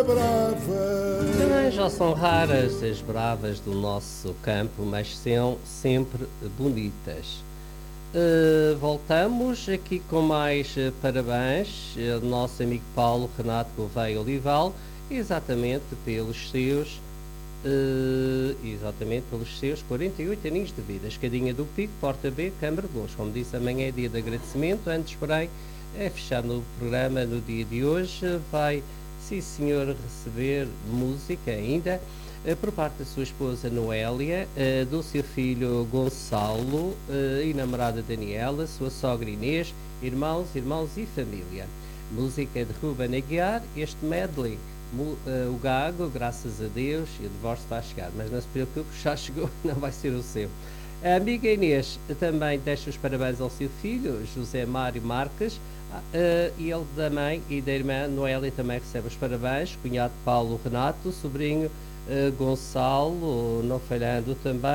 brava. Também já são raras as bravas do nosso campo, mas são sempre bonitas. Voltamos aqui com mais parabéns ao nosso amigo Paulo Renato Gouveia Olival, exatamente pelos seus 48 aninhos de vida. Escadinha do Pico, Porta B, Câmara de Luz. Como disse, amanhã é dia de agradecimento. Antes, porém, é fechar no programa no dia de hoje. Vai, sim senhor, receber música ainda por parte da sua esposa Noélia, do seu filho Gonçalo e namorada Daniela, sua sogra Inês, irmãos e família. Música de Ruben Aguiar, este medley, o Gago, graças a Deus, e o divórcio vai chegar, mas não se preocupe, já chegou, não vai ser o seu. A amiga Inês também deixa os parabéns ao seu filho, José Mário Marques, e ele da mãe e da irmã Noélia também recebe os parabéns, cunhado Paulo Renato, sobrinho Gonçalo, não falhando também.